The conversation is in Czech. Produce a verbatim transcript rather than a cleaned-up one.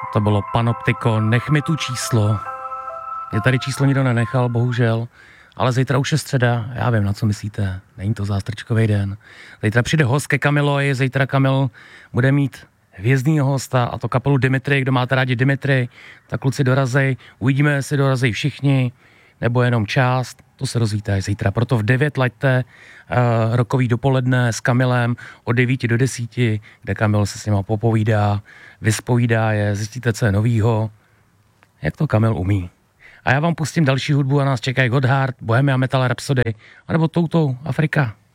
To bylo Panoptiko, nech mi tu číslo. Mě tady číslo nikdo nenechal, bohužel. Ale zítra už je středa, já vím, na co myslíte. Není to zástrčkový den. Zítra přijde host ke Kamilovi, zítra Kamil bude mít hvězdnýho hosta, a to kapelu Dimitri. Kdo máte rádi Dimitri, tak kluci dorazej. Uvidíme, jestli dorazej všichni, nebo jenom část. To se rozvíte zítra. Proto v devět laďte uh, rokový dopoledne s Kamilem od devíti do desíti, kde Kamil se s nima popovídá, vyspovídá je, zjistíte, co je novýho, jak to Kamil umí. A já vám pustím další hudbu a nás čekají Gotthard, Bohemia Metal Rhapsody, anebo toutou Afrika.